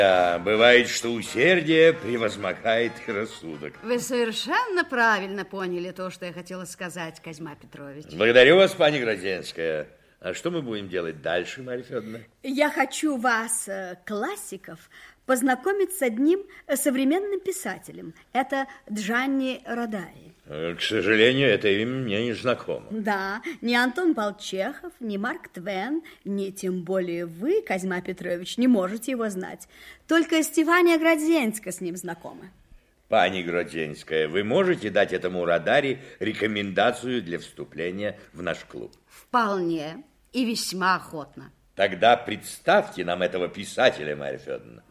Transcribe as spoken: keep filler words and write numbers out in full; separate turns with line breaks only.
Да, бывает, что усердие превозмогает и рассудок.
Вы совершенно правильно поняли то, что я хотела сказать, Козьма Петрович.
Благодарю вас, пани Гродзенская. А что мы будем делать дальше, Марья Федоровна?
Я хочу вас, классиков, познакомить с одним современным писателем. Это Джанни Родари.
К сожалению, это имя мне не знакомо.
Да, ни Антон Павлович Чехов, ни Марк Твен, ни тем более вы, Козьма Петрович, не можете его знать. Только Стефания Гродзенская с ним знакома.
Пани Гродзенская, вы можете дать этому Родари рекомендацию для вступления в наш клуб?
Вполне и весьма охотно.
Тогда представьте нам этого писателя, Марья Федоровна.